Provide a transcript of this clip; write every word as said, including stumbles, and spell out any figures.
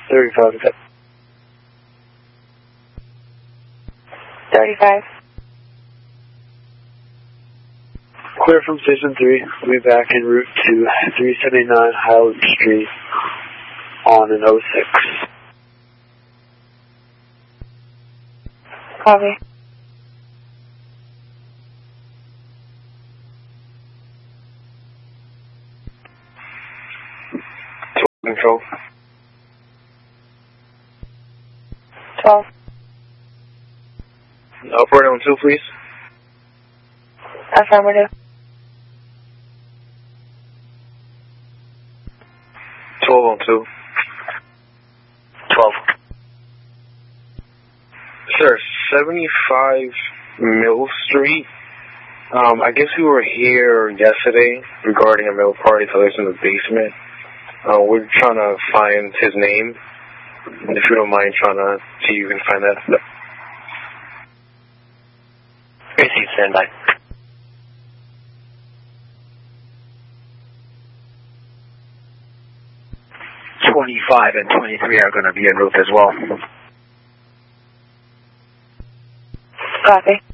thirty-five is up. thirty-five. Clear from Station three. We'll be back en route to three seventy-nine Highland Street on an oh six. Copy. Control. twelve. Operator on two, please. Affirmative. twelve on two. twelve. Sir, seventy-five Mill Street. Um, I guess we were here yesterday regarding a mail party place in the basement. Uh, we're trying to find his name. If you don't mind trying to see if you can find that. Receive, stand by. twenty-five and twenty-three are going to be en route as well. Copy.